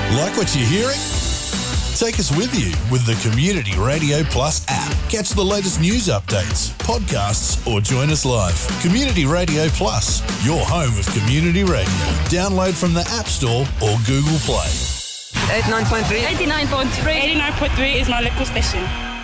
Like what you're hearing? Take us with you with the Community Radio Plus app. Catch the latest news updates, podcasts, or join us live. Community Radio Plus, your home of community radio. Download from the App Store or Google Play. 89.3. 89.3. 89.3 is my local station.